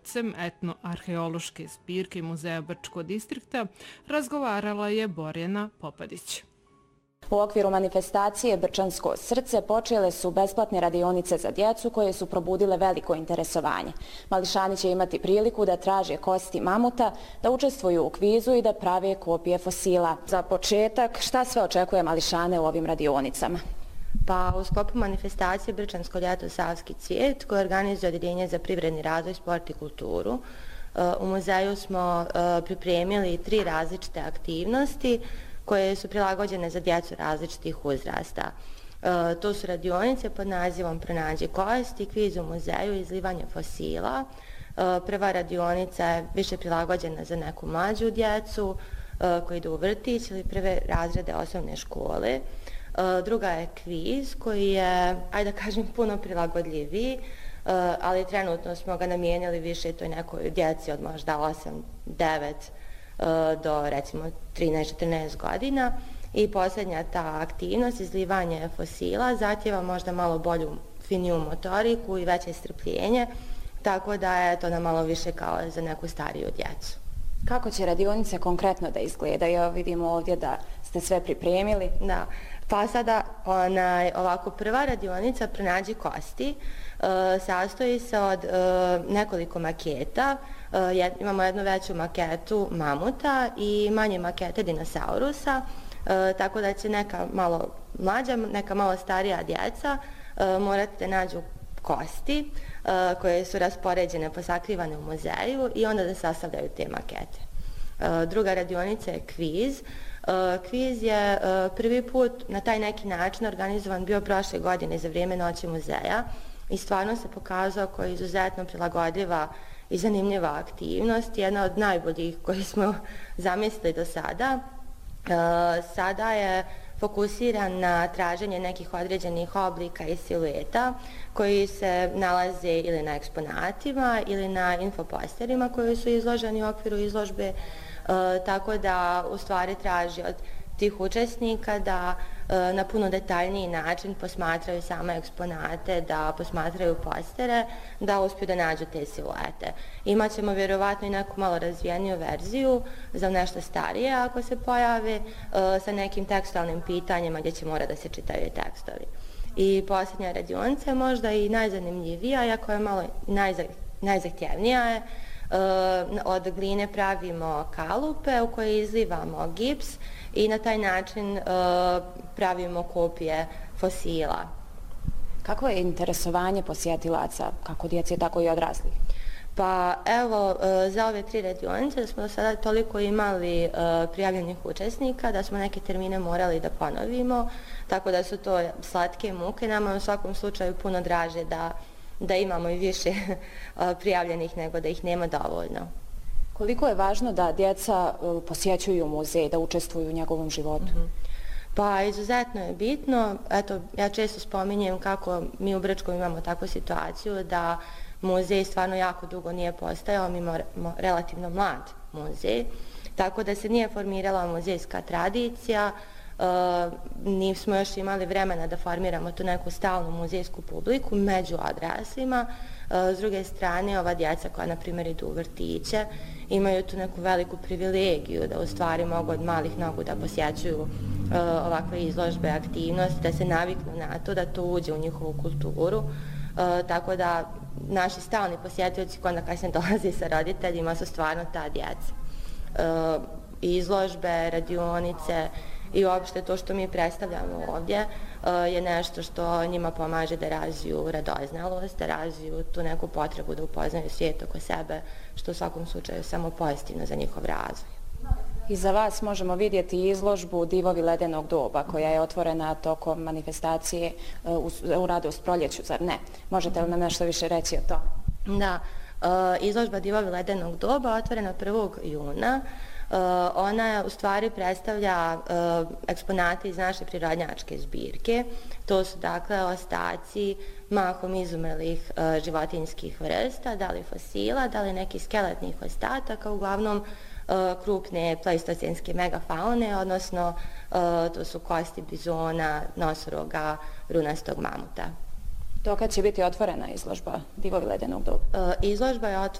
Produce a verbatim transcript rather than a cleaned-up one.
činiocem etnoarheološke zbirke Muzeja Brčkog distrikta razgovarala je Borjana Popadić. U okviru manifestacije Brčansko srce počele su besplatne radionice za djecu koje su probudile veliko interesovanje. Mališani će imati priliku da traže kosti mamuta, da učestvuju u kvizu i da prave kopije fosila. Za početak, šta sve očekuje mališane u ovim radionicama? Pa u sklopu manifestacije Brčansko ljeto Savski cvijet koje organizuje Odjeljenje za privredni razvoj, sport i kulturu, u muzeju smo pripremili tri različite aktivnosti koje su prilagođene za djecu različitih uzrasta. E, to su radionice pod nazivom Pronađi kosti, kviz u muzeju i izlivanje fosila. E, prva radionica je više prilagođena za neku mlađu djecu e, koji idu u vrtić ili prve razrede osnovne škole. E, druga je kviz koji je, ajde da kažem, puno prilagodljiviji, e, ali trenutno smo ga namijenili više toj nekoj djeci od možda osam devet do recimo trinaest četrnaest godina. I posljednja ta aktivnost, izlivanje fosila, zahtjeva možda malo bolju, finiju motoriku i veće strpljenje, tako da je to na malo više kao za neku stariju djecu. Kako će radionice konkretno da izgledaju? Ja vidimo ovdje da ste sve pripremili. Da, pa sada onaj, ovako prva radionica Pronađi kosti e, sastoji se od e, nekoliko maketa. E, imamo jednu veću maketu mamuta i manje makete dinosaurusa, e, tako da će neka malo mlađa, neka malo starija djeca e, morati da nađu kosti e, koje su raspoređene, posakrivane u muzeju i onda da sastavljaju te makete. E, druga radionica je kviz. Uh, kviz je uh, prvi put na taj neki način organizovan bio prošle godine za vrijeme Noći muzeja i stvarno se pokazao kao izuzetno prilagodljiva i zanimljiva aktivnost, jedna od najboljih koji smo zamislili do sada. Uh, sada je fokusiran na traženje nekih određenih oblika i silueta koji se nalaze ili na eksponatima ili na infoposterima koji su izloženi u okviru izložbe. E, tako da u stvari traži od tih učesnika da e, na puno detaljniji način posmatraju same eksponate, da posmatraju postere, da uspiju da nađu te siluete. Imaćemo vjerovatno i neku malo razvijeniju verziju za nešto starije ako se pojave, e, sa nekim tekstualnim pitanjima gdje će mora da se čitaju tekstovi. I posljednja radionica je možda i najzanimljivija, iako je malo najzahtjevnija je. Od gline pravimo kalupe u koje izlivamo gips i na taj način pravimo kopije fosila. Kako je interesovanje posjetilaca, kako djece, tako i odraslih? Pa evo, za ove tri radionice smo do sada toliko imali prijavljenih učesnika da smo neke termine morali da ponovimo, tako da su to slatke muke. Nama u svakom slučaju puno draže da da imamo i više prijavljenih nego da ih nema dovoljno. Koliko je važno da djeca posjećuju muzej, da učestvuju u njegovom životu? Mm-hmm. Pa izuzetno je bitno. Eto, ja često spominjem kako mi u Brčkom imamo takvu situaciju da muzej stvarno jako dugo nije postojao, mi imamo relativno mlad muzej, tako da se nije formirala muzejska tradicija. Uh, nismo još imali vremena da formiramo tu neku stalnu muzejsku publiku među odraslima. Uh, s druge strane, ova djeca koja, na primjer, idu u vrtiće, imaju tu neku veliku privilegiju da u stvari mogu od malih nogu da posjećuju uh, ovakve izložbe, aktivnosti, da se naviknu na to, da to uđe u njihovu kulturu. Uh, tako da naši stalni posjetioci koja kasnije dolaze sa roditeljima su stvarno ta djeca. Uh, izložbe, radionice i uopšte to što mi predstavljamo ovdje je nešto što njima pomaže da razviju radoznalost, da razviju tu neku potrebu da upoznaju svijet oko sebe, što u svakom slučaju samo pozitivno za njihov razvoj. I za vas možemo vidjeti izložbu Divovi ledenog doba koja je otvorena tokom manifestacije u, u Radost proljeću, zar ne? Možete li nam nešto više reći o tome? Da, izložba Divovi ledenog doba otvorena prvog juna. Uh, ona u stvari predstavlja uh, eksponate iz naše prirodnjačke zbirke. To su dakle ostaci mahom izumrlih uh, životinjskih vrsta, da li fosila, da li nekih skeletnih ostataka, uglavnom uh, krupne pleistocenske megafaune, odnosno uh, to su kosti bizona, nosoroga, runastog mamuta. To kad će biti otvorena izložba Divovi ledenog doba? Uh, izložba je otvorena